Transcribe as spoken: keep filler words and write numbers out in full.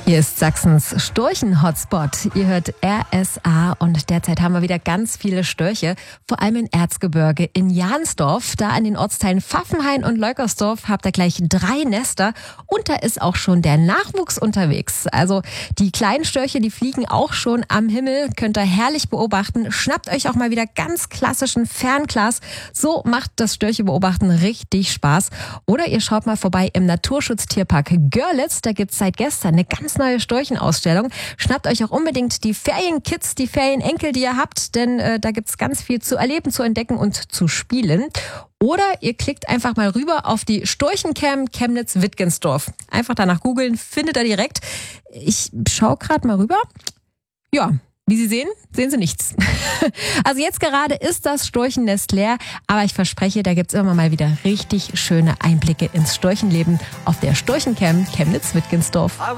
Hier ist Sachsens Storchen-Hotspot. Ihr hört R S A und derzeit haben wir wieder ganz viele Störche, vor allem in Erzgebirge. In Jahnsdorf, da an den Ortsteilen Pfaffenhain und Leukersdorf, habt ihr gleich drei Nester und da ist auch schon der Nachwuchs unterwegs. Also die kleinen Störche, die fliegen auch schon am Himmel, könnt ihr herrlich beobachten. Schnappt euch auch mal wieder ganz klassischen Fernglas. So macht das Störche-Beobachten richtig Spaß. Oder ihr schaut mal vorbei im Naturschutztierpark Görlitz. Da gibt's seit gestern eine ganz neue Storchenausstellung. Schnappt euch auch unbedingt die Ferienkids, die Ferienenkel, die ihr habt, denn äh, da gibt's ganz viel zu erleben, zu entdecken und zu spielen. Oder ihr klickt einfach mal rüber auf die Storchencam Chemnitz-Wittgensdorf. Einfach danach googeln, findet ihr direkt. Ich schaue gerade mal rüber. Ja, wie Sie sehen, sehen Sie nichts. Also jetzt gerade ist das Storchennest leer, aber ich verspreche, da gibt's immer mal wieder richtig schöne Einblicke ins Storchenleben auf der Storchencam Chemnitz-Wittgensdorf.